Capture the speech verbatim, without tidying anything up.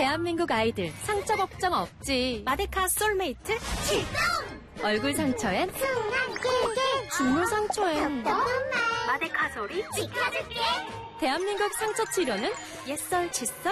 대한민국 아이들 상처 걱정 없지. 마데카 솔메이트 출동! 얼굴 상처엔 순한 꿀꿀 중물 상처엔 엄마 마데카 소리 지켜줄게. 대한민국 상처 치료는 옛설 칫솔